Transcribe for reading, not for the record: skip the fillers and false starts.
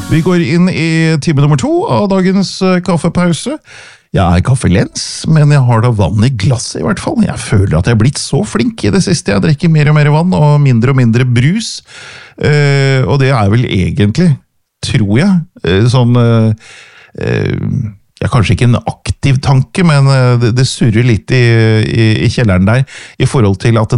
Vi går inn i time nummer 2 av dagens kaffepause. Jeg er kaffelens, men jeg har da vann i glasset i hvert fall. Jeg føler at jeg har blitt så flink i det siste. Jeg drikker mer og mer vann og mindre brus. Og det er vel egentlig, tror jeg, sånn... kanskje ikke en aktiv tanke, men det surrer litt i kjelleren der, i forhold til at